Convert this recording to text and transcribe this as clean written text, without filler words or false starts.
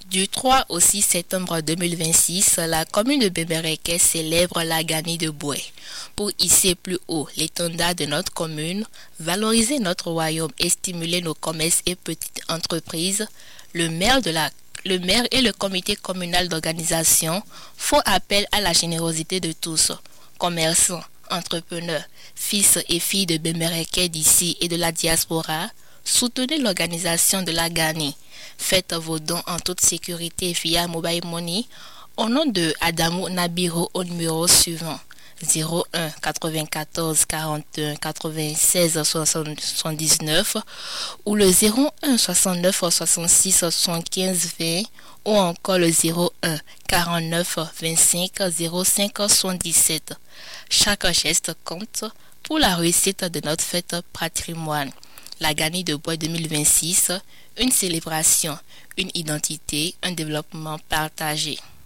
Du 3 au 6 septembre 2026, la commune de Bembereke célèbre la Gani de Boué. Pour hisser plus haut l'étendard de notre commune, valoriser notre royaume et stimuler nos commerces et petites entreprises, le maire et le comité communal d'organisation font appel à la générosité de tous, commerçants, entrepreneurs, fils et filles de Bembereke d'ici et de la diaspora. Soutenez l'organisation de la Gani. Faites vos dons en toute sécurité via Mobile Money au nom de Adamou Nabiro au numéro suivant 01 94 41 96 79 ou le 01 69 66 75 20 ou encore le 01 49 25 05 77. Chaque geste compte pour la réussite de notre fête patrimoine. La Gani de Bois 2026, une célébration, une identité, un développement partagé.